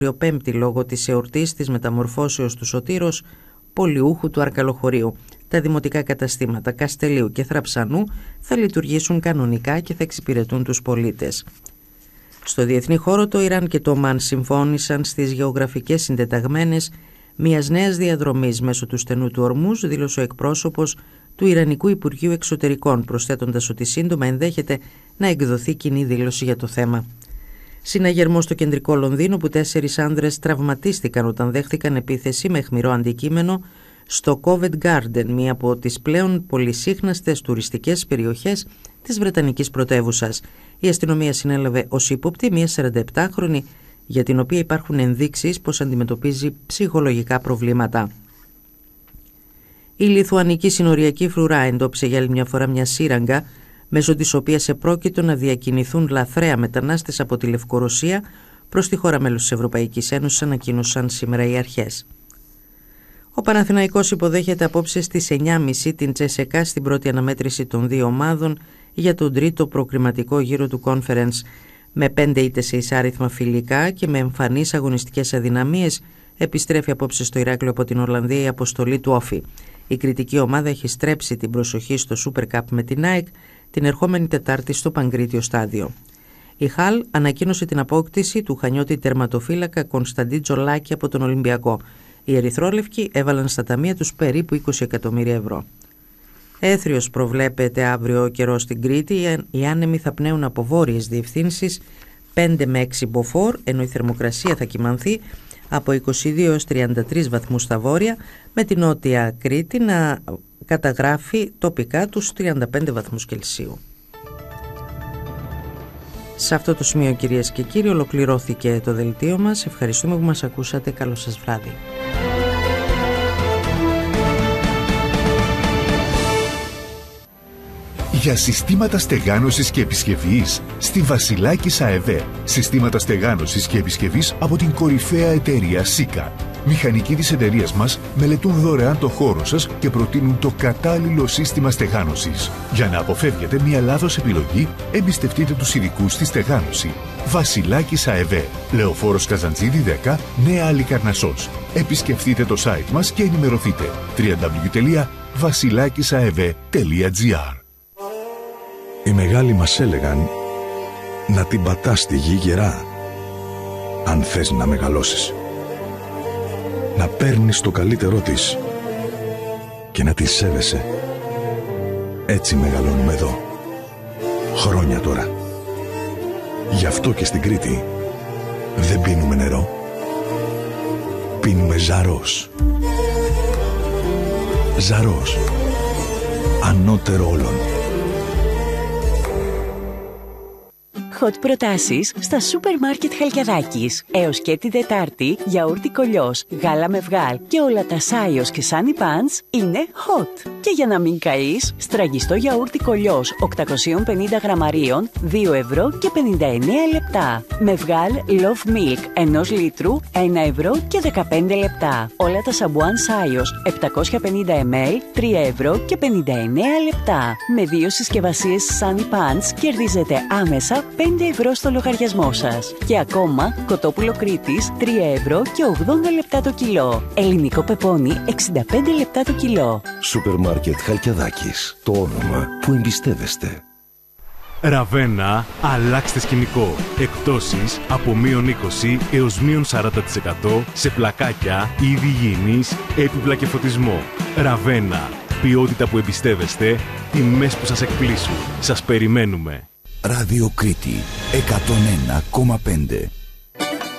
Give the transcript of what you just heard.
Πέμπτη λόγω της εορτής της μεταμορφώσεως του Σωτήρος, Πολιούχου του Αρκαλοχωρίου. Τα δημοτικά καταστήματα Καστελίου και Θραψανού θα λειτουργήσουν κανονικά και θα εξυπηρετούν τους πολίτες. Στο διεθνή χώρο, το Ιράν και το Ομάν συμφώνησαν στις γεωγραφικές συντεταγμένες μιας νέας διαδρομής μέσω του στενού του Ορμούζ, δήλωσε ο εκπρόσωπος του Ιρανικού Υπουργείου Εξωτερικών, προσθέτοντας ότι σύντομα ενδέχεται να εκδοθεί κοινή δήλωση για το θέμα. Συναγερμό στο κεντρικό Λονδίνο, που 4 άνδρες τραυματίστηκαν όταν δέχθηκαν επίθεση με αιχμηρό αντικείμενο στο Covent Garden, μία από τις πλέον πολυσύχναστες τουριστικές περιοχές της Βρετανικής πρωτεύουσας. Η αστυνομία συνέλαβε ως ύποπτη μία 47χρονη, για την οποία υπάρχουν ενδείξεις πως αντιμετωπίζει ψυχολογικά προβλήματα. Η Λιθουανική συνοριακή φρουρά εντόπισε για άλλη μια φορά μια σύραγγα, μέσω της οποίας επρόκειτο να διακινηθούν λαθρέα μετανάστες από τη Λευκορωσία προς τη χώρα μέλος της Ευρωπαϊκής Ένωσης, ανακοίνωσαν σήμερα οι αρχές. Ο Παναθηναϊκός υποδέχεται απόψε στις 9.30 την Τσέσεκα στην πρώτη αναμέτρηση των δύο ομάδων για τον τρίτο προκριματικό γύρο του Conference. Με 5 ήττες σε εισάριθμα φιλικά και με εμφανείς αγωνιστικές αδυναμίες, επιστρέφει απόψε στο Ηράκλειο από την Ολλανδία η αποστολή του Όφη. Η κριτική ομάδα έχει στρέψει την προσοχή στο Super Cup με την ΑΕΚ την ερχόμενη Τετάρτη στο Παγκρίτιο στάδιο. Η Χαλ ανακοίνωσε την απόκτηση του Χανιώτη τερματοφύλακα Κωνσταντί Τζολάκη από τον Ολυμπιακό. Οι ερυθρόλευκοι έβαλαν στα ταμεία τους περίπου 20 εκατομμύρια ευρώ. Έθριος προβλέπεται αύριο καιρό στην Κρήτη. Οι άνεμοι θα πνέουν από βόρειες διευθύνσεις 5 με 6 μποφόρ, ενώ η θερμοκρασία θα κυμανθεί από 22 έως 33 βαθμούς στα βόρεια, με την νότια Κρήτη να καταγράφει τοπικά τους 35 βαθμούς Κελσίου. Σε αυτό το σημείο, κυρίες και κύριοι, ολοκληρώθηκε το δελτίο μας. Ευχαριστούμε που μας ακούσατε. Καλό σας βράδυ. Για συστήματα στεγάνωσης και επισκευής στη Βασιλάκης ΑΕΒ. Συστήματα στεγάνωσης και επισκευής από την κορυφαία εταιρεία Σίκα. Μηχανικοί της εταιρείας μας μελετούν δωρεάν το χώρο σας και προτείνουν το κατάλληλο σύστημα στεγάνωσης. Για να αποφεύγετε μια λάθος επιλογή, εμπιστευτείτε τους ειδικούς στη στεγάνωση. Βασιλάκης ΑΕΒ. Λεωφόρος Καζαντζίδη 10, Νέα Αλικαρνασσός. Επισκεφτείτε το site μας και ενημερωθείτε. www.vasilakisaev.gr. Οι μεγάλοι μας έλεγαν να την πατάς στη γη γερά, αν θες να μεγαλώσεις. Να παίρνεις το καλύτερό της και να τη σέβεσαι. Έτσι μεγαλώνουμε εδώ. Χρόνια τώρα. Γι' αυτό και στην Κρήτη δεν πίνουμε νερό. Πίνουμε Ζαρός. Ζαρός. Ανώτερο όλων. Hot προτάσεις στα σούπερ μάρκετ Χαλκιαδάκης. Έως και την Τετάρτη, γιαούρτι κολλιός, γάλα με βγάλ και όλα τα Σάιος και Sunny Pants είναι hot. Και για να μην καείς, στραγγιστό γιαούρτι κολλιός 850 γραμμαρίων, 2 ευρώ και 59 λεπτά. Με βγάλ Love Milk 1 λίτρου, 1 ευρώ και 15 λεπτά. Όλα τα σαμπουάν Σάιος 750 ml, 3 ευρώ και 59 λεπτά. Με 2 συσκευασίες Sunny Pants κερδίζετε άμεσα 5 ευρώ στο λογαριασμό σας. Και ακόμα κοτόπουλο Κρήτης 3 ευρώ και 80 λεπτά το κιλό. Ελληνικό πεπόνι 65 λεπτά το κιλό. Σούπερ μάρκετ Χαλκιαδάκης. Το όνομα που εμπιστεύεστε. Ραβένα, αλλάξτε σκηνικό. Εκπτώσεις από -20 έως -40% σε πλακάκια, είδη υγιεινής, έπιπλα και φωτισμό. Ραβένα, ποιότητα που εμπιστεύεστε, τιμές που σας εκπλήσουν. Σας περιμένουμε. Ράδιο Κρήτη 101,5.